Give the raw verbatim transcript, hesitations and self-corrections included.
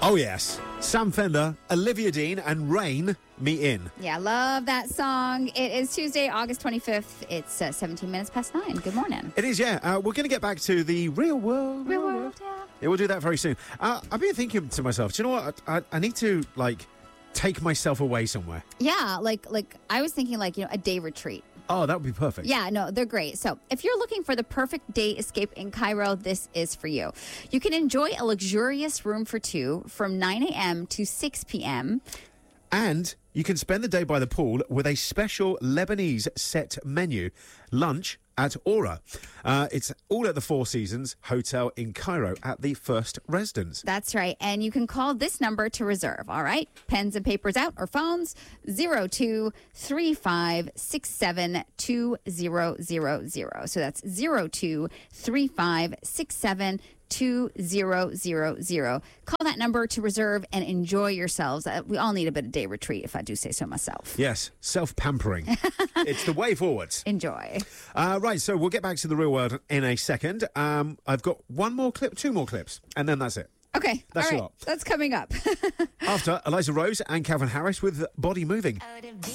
Oh, yes. Sam Fender, Olivia Dean, and Rain, Me In. Yeah, love that song. It is Tuesday, August twenty-fifth. It's uh, seventeen minutes past nine. Good morning. It is, yeah. Uh, we're going to get back to the real world. Real world, yeah. Yeah, we'll do that very soon. Uh, I've been thinking to myself, do you know what? I, I, I need to, like, take myself away somewhere. Yeah, like like I was thinking, like, you know, a day retreat. Oh, that would be perfect. Yeah, no, they're great. So if you're looking for the perfect day escape in Cairo, this is for you. You can enjoy a luxurious room for two from nine a.m. to six p.m. And you can spend the day by the pool with a special Lebanese set menu, lunch at Aura. Uh, it's all at the Four Seasons Hotel in Cairo at the First Residence. That's right. And you can call this number to reserve, all right? Pens and papers out or phones, zero two three five six seven two zero zero zero. So that's zero two three five six seven two zero zero zero. Call that number to reserve and enjoy yourselves. Uh, we all need a bit of day retreat, if I do say so myself. Yes, self-pampering. It's the way forwards. Enjoy. Uh, right, so we'll get back to the real world in a second. Um, I've got one more clip, two more clips, and then that's it. Okay, That's all a right. lot. That's coming up. After Eliza Rose and Calvin Harris with Body Moving.